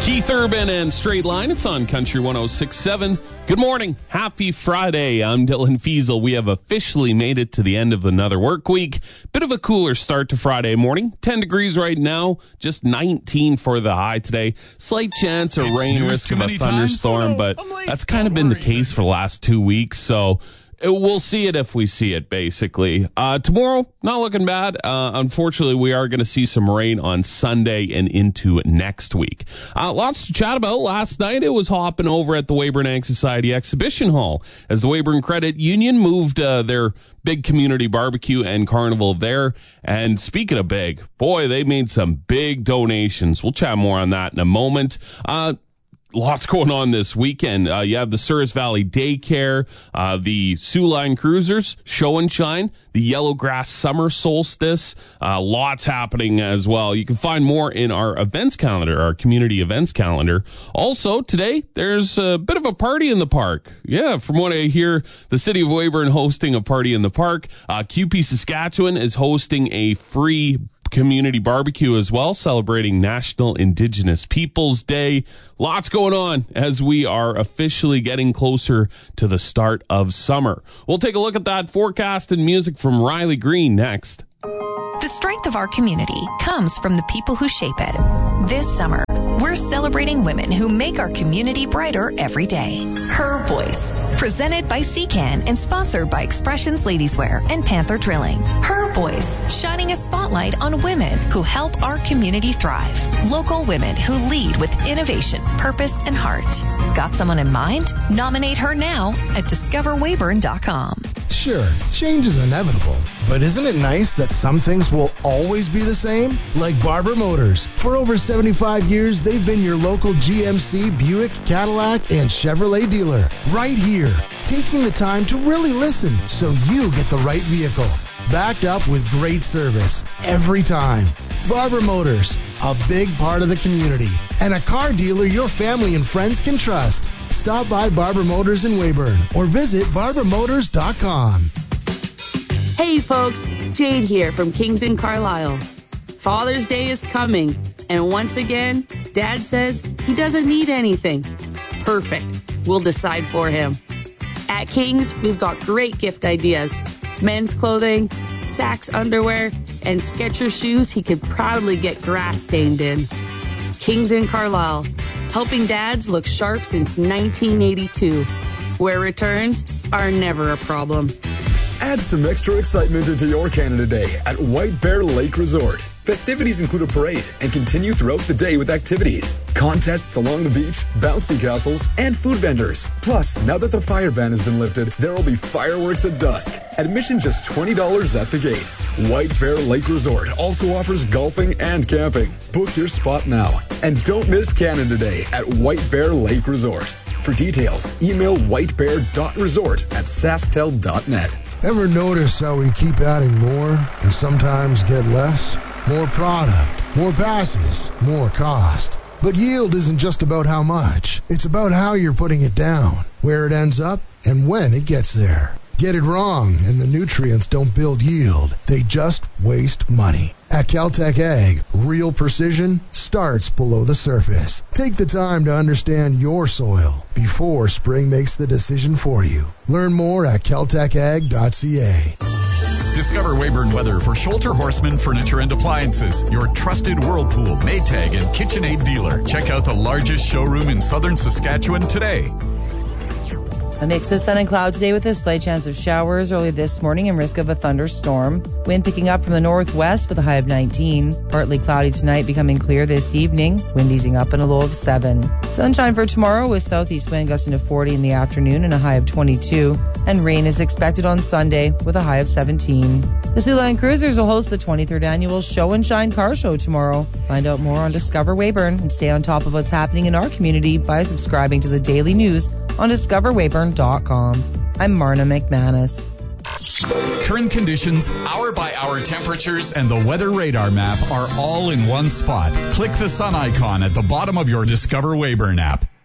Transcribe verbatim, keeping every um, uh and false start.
Keith Urban and Straight Line. It's on Country one oh six point seven. Good morning. Happy Friday. I'm Dylan Fiesel. We have officially made it to the end of another work week. Bit of a cooler start to Friday morning. ten degrees right now. Just nineteen for the high today. Slight chance of rain, risk of a thunderstorm, but that's kind of been the case for the last two weeks. So we'll see it if we see it, basically. Uh, tomorrow, not looking bad. Uh, unfortunately, we are going to see some rain on Sunday and into next week. Uh, lots to chat about. Last night, it was hopping over at the Weyburn Ag Society Exhibition Hall as the Weyburn Credit Union moved uh, their big community barbecue and carnival there. And speaking of big, boy, they made some big donations. We'll chat more on that in a moment. Uh, Lots going on this weekend. Uh, you have the Souris Valley Daycare, uh, the Soo Line Cruisers, Show and Shine, the Yellowgrass Summer Solstice. Uh, lots happening as well. You can find more in our events calendar, our community events calendar. Also, today, there's a bit of a party in the park. Yeah, from what I hear, the city of Weyburn hosting a party in the park. Uh, Q P Saskatchewan is hosting a free community barbecue as well, celebrating National Indigenous Peoples Day. Lots going on as we are officially getting closer to the start of summer. We'll take a look at that forecast and music from Riley Green next. The strength of our community comes from the people who shape it. This summer, we're celebrating women who make our community brighter every day. Her Voice, presented by C C A N and sponsored by Expressions Ladieswear and Panther Drilling. Her Voice, shining a spotlight on women who help our community thrive. Local women who lead with innovation, purpose, and heart. Got someone in mind? Nominate her now at discover weyburn dot com. Sure, change is inevitable, but isn't it nice that some things will always be the same? Like Barber Motors. For over seventy-five years, they've been your local G M C, Buick, Cadillac, and Chevrolet dealer. Right here, taking the time to really listen so you get the right vehicle. Backed up with great service every time. Barber Motors, a big part of the community, and a car dealer your family and friends can trust. Stop by Barber Motors in Weyburn or visit barber motors dot com. Hey folks, Jade here from Kings in Carlisle. Father's Day is coming, and once again, Dad says he doesn't need anything. Perfect. We'll decide for him. At Kings, we've got great gift ideas. Men's clothing, Saxx underwear, and Skechers shoes he could proudly get grass stained in. Kings in Carlisle, helping dads look sharp since nineteen eighty-two, where returns are never a problem. Add some extra excitement into your Canada Day at White Bear Lake Resort. Festivities include a parade and continue throughout the day with activities, contests along the beach, bouncy castles, and food vendors. Plus, now that the fire ban has been lifted, there will be fireworks at dusk. Admission just twenty dollars at the gate. White Bear Lake Resort also offers golfing and camping. Book your spot now. And don't miss Canada Day at White Bear Lake Resort. For details, email whitebear dot resort at sasktel dot net. Ever notice how we keep adding more and sometimes get less? More product, more passes, more cost. But yield isn't just about how much. It's about how you're putting it down, where it ends up, and when it gets there. Get it wrong, and the nutrients don't build yield. They just waste money. At Caltech Ag, real precision starts below the surface. Take the time to understand your soil before spring makes the decision for you. Learn more at caltech ag dot c a. Discover Weyburn Weather for Scholter Horseman Furniture and Appliances, your trusted Whirlpool, Maytag, and KitchenAid dealer. Check out the largest showroom in southern Saskatchewan today. A mix of sun and clouds today with a slight chance of showers early this morning and risk of a thunderstorm. Wind picking up from the northwest with a high of nineteen. Partly cloudy tonight, becoming clear this evening. Wind easing up and a low of seven. Sunshine for tomorrow with southeast wind gusting to forty in the afternoon and a high of twenty-two. And rain is expected on Sunday with a high of seventeen. The Soo Line Cruisers will host the twenty-third annual Show and Shine Car Show tomorrow. Find out more on Discover Weyburn and stay on top of what's happening in our community by subscribing to the daily news on discover weyburn dot com. I'm Marna McManus. Current conditions, hour-by-hour temperatures, and the weather radar map are all in one spot. Click the sun icon at the bottom of your Discover Weyburn app.